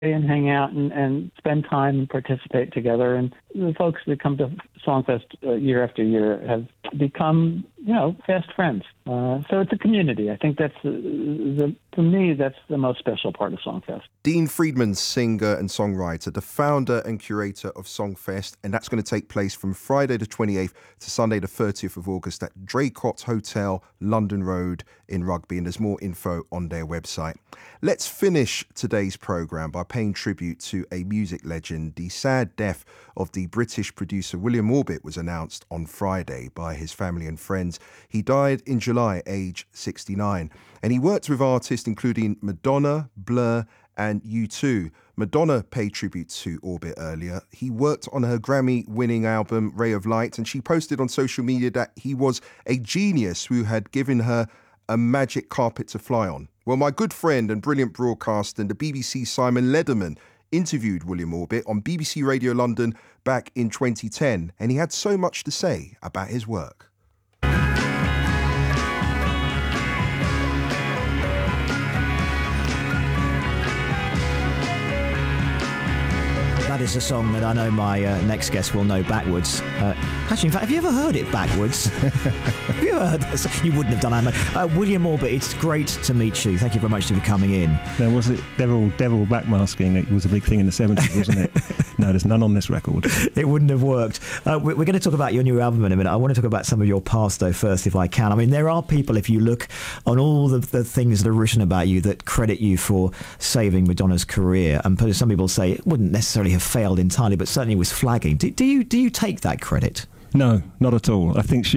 and hang out and spend time and participate together. And the folks that come to Songfest year after year have become, fast friends. So it's a community. I think that's, for me, that's the most special part of Songfest. Dean Friedman, singer and songwriter, the founder and curator of Songfest, and that's going to take place from Friday the 28th to Sunday the 30th of August at Draycott Hotel, London Road in Rugby, and there's more info on their website. Let's finish today's programme by paying tribute to a music legend. The sad death of the British producer William Orbit was announced on Friday by his family and friends. He died in July, age 69, and he worked with artists including Madonna, Blur and U2. Madonna paid tribute to Orbit earlier. He worked on her Grammy-winning album Ray of Light, and she posted on social media that he was a genius who had given her a magic carpet to fly on. Well, my good friend and brilliant broadcaster and the BBC Simon Lederman interviewed William Orbit on BBC Radio London back in 2010, and he had so much to say about his work. That is a song that I know my next guest will know backwards. Actually, in fact, have you ever heard it backwards? Have you ever heard this? You wouldn't have done that. William Orbit, it's great to meet you. Thank you very much for coming in. Now, was it devil backmasking? It was a big thing in the 70s, wasn't it? No, there's none on this record. It wouldn't have worked. We're going to talk about your new album in a minute. I want to talk about some of your past, though, first, if I can. I mean, there are people, if you look on all the things that are written about you, that credit you for saving Madonna's career. And some people say it wouldn't necessarily have failed entirely, but certainly was flagging. Do you take that credit? No, not at all. I think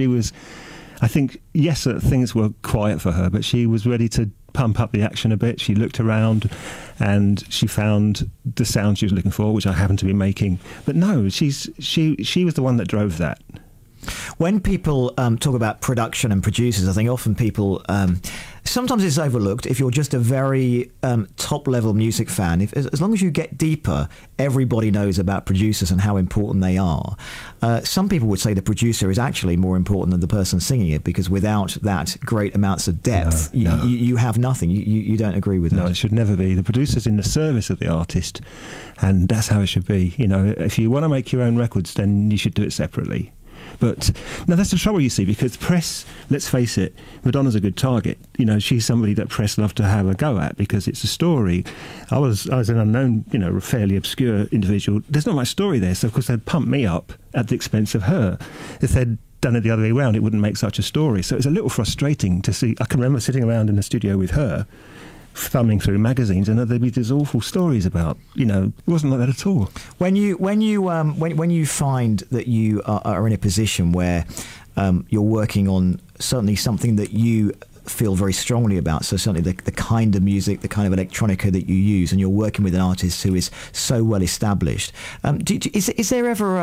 yes, things were quiet for her, but she was ready to pump up the action a bit. She looked around and she found the sound she was looking for, which I happened to be making. But no, she was the one that drove that. When people talk about production and producers, I think often people... sometimes it's overlooked if you're just a very top-level music fan. As long as you get deeper, everybody knows about producers and how important they are. Some people would say the producer is actually more important than the person singing it, because without that great amounts of depth, you have nothing. You don't agree with that? No, it should never be. The producer's in the service of the artist, and that's how it should be. If you want to make your own records, then you should do it separately. But no, that's the trouble, you see, because press, let's face it, Madonna's a good target. She's somebody that press love to have a go at because it's a story. I was an unknown, fairly obscure individual. There's not much story there, so of course they'd pump me up at the expense of her. If they'd done it the other way around, it wouldn't make such a story. So it's a little frustrating to see. I can remember sitting around in the studio with her, thumbing through magazines, and there'd be these awful stories about, it wasn't like that at all. When you find that you are in a position where you're working on certainly something that you feel very strongly about, so certainly the kind of music, the kind of electronica that you use, and you're working with an artist who is so well established, is there ever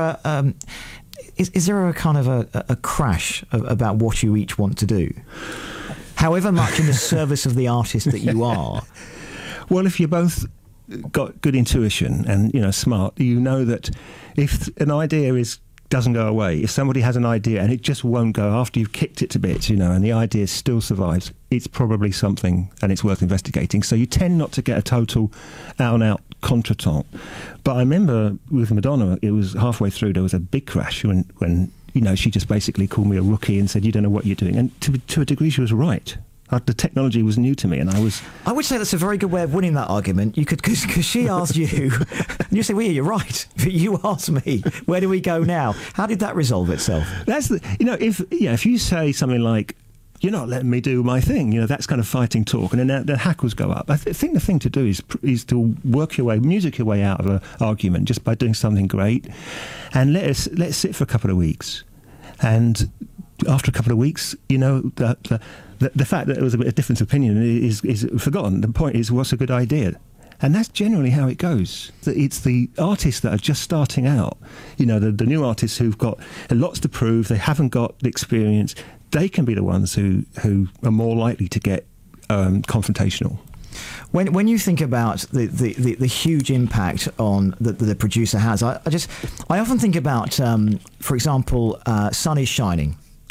a kind of a crash about what you each want to do? However much in the service of the artist that you are. Well, if you both got good intuition and, smart, you know that if an idea doesn't go away, if somebody has an idea and it just won't go after you've kicked it to bits, and the idea still survives, it's probably something and it's worth investigating. So you tend not to get a total out-and-out contretemps. But I remember with Madonna, it was halfway through, there was a big crash when she just basically called me a rookie and said, you don't know what you're doing. And to a degree, she was right. The technology was new to me, and I would say that's a very good way of winning that argument. You could, because she asked you, and you say, well, yeah, you're right. But you asked me, where do we go now? How did that resolve itself? That's if you say something like, you're not letting me do my thing, that's kind of fighting talk, and then the hackles go up. I think the thing to do is to work your way out of an argument just by doing something great, and let's sit for a couple of weeks, and after a couple of weeks, the fact that there was a bit of difference of opinion is forgotten. The point is, what's a good idea? And that's generally how it goes. It's the artists that are just starting out, the new artists who've got lots to prove, they haven't got the experience. They can be the ones who are more likely to get confrontational. When you think about the huge impact on the producer has, I often think about, for example, Sun is Shining.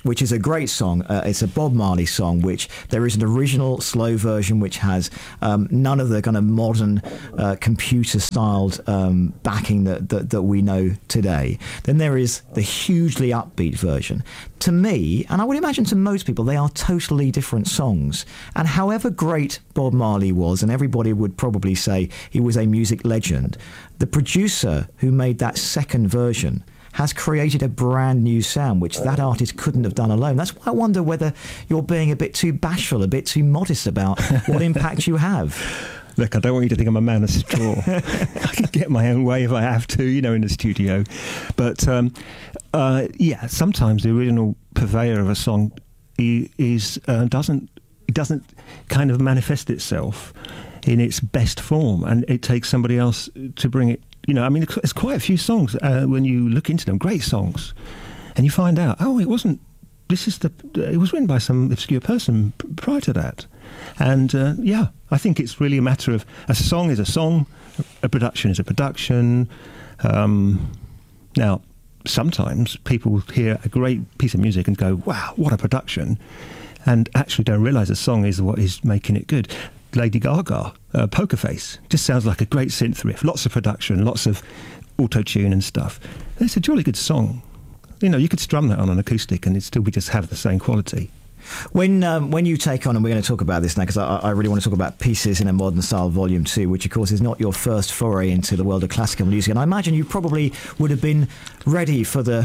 which is a great song. It's a Bob Marley song, which there is an original slow version which has none of the kind of modern computer-styled backing that we know today. Then there is the hugely upbeat version. To me, and I would imagine to most people, they are totally different songs. And however great Bob Marley was, and everybody would probably say he was a music legend, the producer who made that second version has created a brand new sound which that artist couldn't have done alone. That's why I wonder whether you're being a bit too bashful, a bit too modest about what impact you have. Look, I don't want you to think I'm a man of straw. I can get my own way if I have to, in the studio. But, sometimes the original purveyor of a song doesn't kind of manifest itself in its best form, and it takes somebody else to bring it. There's quite a few songs when you look into them, great songs, and you find out, it wasn't. It was written by some obscure person prior to that, and I think it's really a matter of a song is a song, a production is a production. Now, sometimes people hear a great piece of music and go, "Wow, what a production," and actually don't realise the song is what is making it good. Lady Gaga, Poker Face, just sounds like a great synth riff, lots of production, lots of auto-tune and stuff. It's a jolly good song. You could strum that on an acoustic and it'd still just have the same quality. When you take on, and we're going to talk about this now because I really want to talk about Pieces in a Modern Style Volume 2, which of course is not your first foray into the world of classical music, and I imagine you probably would have been ready for is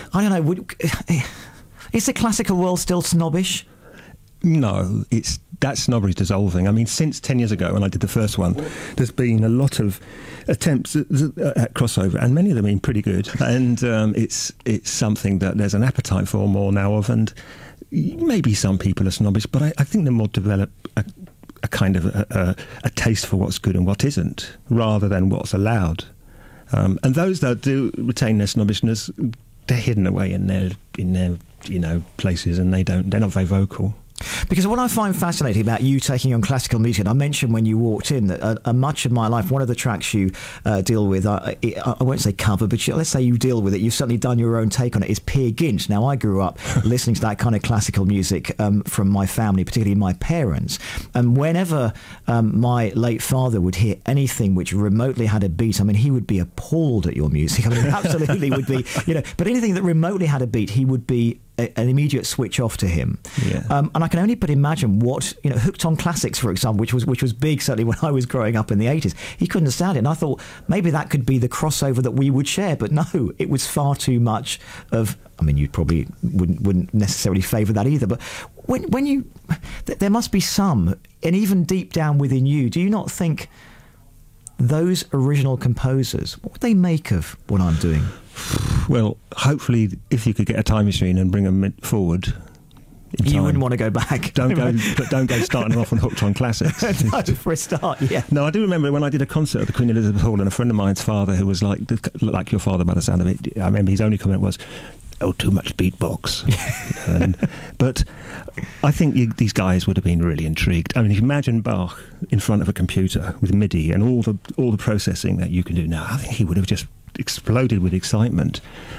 the classical world still snobbish? No, that snobbery is dissolving. I mean, since 10 years ago when I did the first one, there's been a lot of attempts at crossover, and many of them have been pretty good. And it's something that there's an appetite for more now of, and maybe some people are snobbish, but I think they're more develop a kind of a taste for what's good and what isn't, rather than what's allowed. And those that do retain their snobbishness, they're hidden away in their places, and they're not very vocal. Because what I find fascinating about you taking on classical music, and I mentioned when you walked in that much of my life, one of the tracks you deal with, I won't say cover, but let's say you deal with it, you've certainly done your own take on it, is Peer Gynt. Now, I grew up listening to that kind of classical music from my family, particularly my parents. And whenever my late father would hear anything which remotely had a beat, he would be appalled at your music. Absolutely would be, but anything that remotely had a beat, he would be an immediate switch off to him. Yeah. And I can only but imagine what, Hooked on Classics, for example, which was big certainly when I was growing up in the 80s. He couldn't stand it. And I thought maybe that could be the crossover that we would share. But no, it was far too much of, you probably wouldn't necessarily favour that either. But when you, there must be some, and even deep down within you, do you not think those original composers, what would they make of what I'm doing? Well, hopefully, if you could get a time machine and bring them forward, you wouldn't want to go back. Don't go starting off on Hooked on Classics. No, for a start, yeah. No, I do remember when I did a concert at the Queen Elizabeth Hall, and a friend of mine's father, who was like your father by the sound of it, I remember his only comment was, "Oh, too much beatbox." But I think these guys would have been really intrigued. If you imagine Bach in front of a computer with MIDI and all the processing that you can do now, I think he would have just exploded with excitement.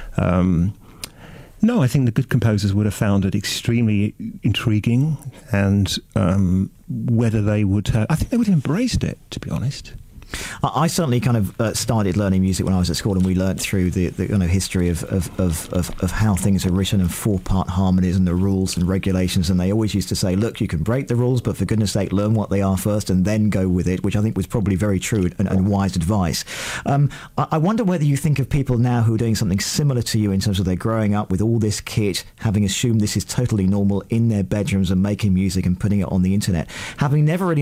No, I think the good composers would have found it extremely intriguing, and whether they would have, I think they would have embraced it, to be honest. I certainly kind of started learning music when I was at school, and we learnt through the history of how things are written and 4-part harmonies and the rules and regulations. And they always used to say, look, you can break the rules, but for goodness sake, learn what they are first and then go with it, which I think was probably very true and wise advice. I wonder whether you think of people now who are doing something similar to you in terms of they're growing up with all this kit, having assumed this is totally normal in their bedrooms and making music and putting it on the internet, having never really